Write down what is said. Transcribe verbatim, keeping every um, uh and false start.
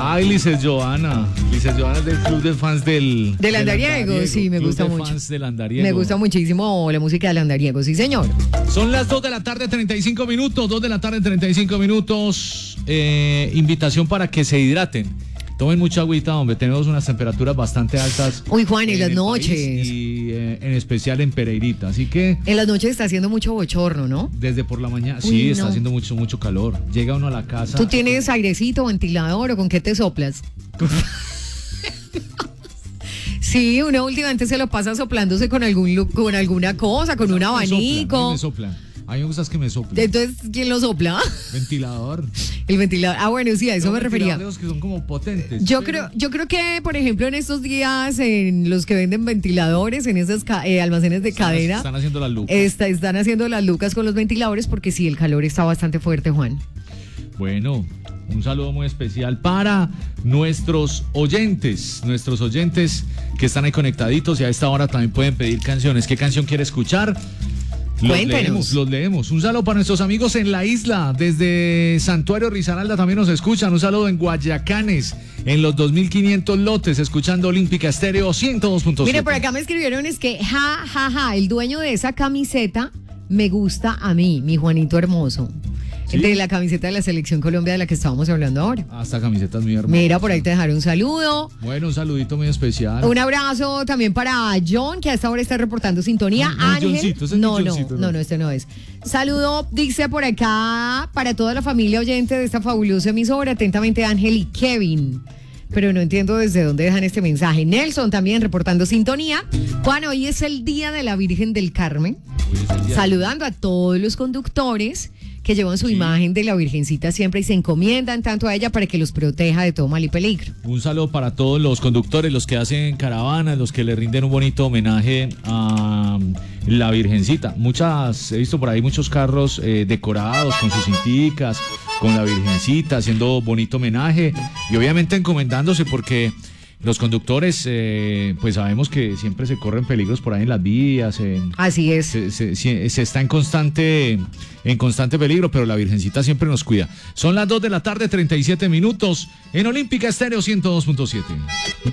Ay, Lices Joana. Lices Joana es del club de fans del... Del Andariego, del Andariego. Sí, me club gusta de mucho. Fans del Andariego. Me gusta muchísimo la música del Andariego, sí, señor. Son las dos de la tarde, treinta y cinco minutos. dos de la tarde, treinta y cinco minutos. Eh, invitación para que se hidraten. Tomen mucha agüita, hombre. Tenemos unas temperaturas bastante altas. Uy, Juan, en, en las noches. Y eh, en especial en Pereirita. Así que. En las noches está haciendo mucho bochorno, ¿no? Desde por la mañana. Uy, sí, no. está haciendo mucho, mucho calor. Llega uno a la casa. ¿Tú tienes airecito, ventilador o con qué te soplas? Sí, uno últimamente se lo pasa soplándose con algún con alguna cosa, con un abanico. Me soplan. A mí me gusta que me soplen. Entonces, ¿quién lo sopla? Ventilador. El ventilador. Ah, bueno, sí, a eso no, me refería. Los que son como potentes. Yo pero... creo, yo creo que, por ejemplo, en estos días, en los que venden ventiladores, en esos eh, almacenes de están, cadena, están haciendo las lucas. Está, están haciendo las lucas con los ventiladores porque sí, el calor está bastante fuerte, Juan. Bueno, un saludo muy especial para nuestros oyentes, nuestros oyentes que están ahí conectaditos y a esta hora también pueden pedir canciones. ¿Qué canción quiere escuchar? Los Cuéntenos. leemos, los leemos. Un saludo para nuestros amigos en la isla, desde Santuario Risaralda también nos escuchan. Un saludo en Guayacanes, en los dos mil quinientos lotes, escuchando Olímpica Estéreo ciento dos punto siete. Mire, por acá me escribieron, es que, ja, ja, ja, el dueño de esa camiseta me gusta a mí, mi Juanito hermoso. ¿Sí? De la camiseta de la Selección Colombia de la que estábamos hablando ahora. Ah, esta camiseta es muy hermosa. Mira, por ahí te dejaré un saludo. Bueno, un saludito muy especial. Un abrazo también para John, que a esta hora está reportando sintonía. No, no, Ángel. Johncito, ese es no, mi no, Johncito, no, no. no, este no es. Saludo, dice por acá, para toda la familia oyente de esta fabulosa emisora. Atentamente, Ángel y Kevin. Pero no entiendo desde dónde dejan este mensaje. Nelson también reportando sintonía. Juan, hoy es el Día de la Virgen del Carmen. Saludando a todos los conductores que llevan su sí. imagen de la Virgencita siempre y se encomiendan tanto a ella para que los proteja de todo mal y peligro. Un saludo para todos los conductores, los que hacen caravanas, los que le rinden un bonito homenaje a la Virgencita. Muchas, he visto por ahí muchos carros eh, decorados con sus cinticas, con la Virgencita, haciendo bonito homenaje y obviamente encomendándose porque los conductores, eh, pues sabemos que siempre se corren peligros por ahí en las vías. En, Así es. Se, se, se, se está en constante, en constante peligro, pero la Virgencita siempre nos cuida. Son las dos de la tarde, treinta y siete minutos, en Olímpica Estéreo ciento dos punto siete.